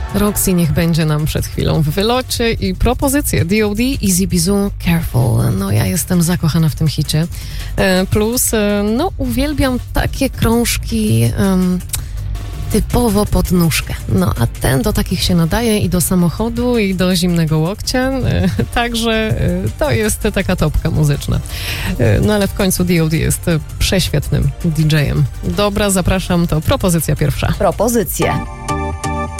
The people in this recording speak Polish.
Roxy niech będzie nam przed chwilą w wylocie i propozycje D.O.D. Easy Bizou, Careful. No ja jestem zakochana w tym hicie. Plus, no uwielbiam takie krążki typowo pod nóżkę. No a ten do takich się nadaje i do samochodu, i do zimnego łokcia. Także to jest taka topka muzyczna. No ale w końcu D.O.D. jest prześwietnym DJ-em. Dobra, zapraszam, to propozycja pierwsza. Propozycje.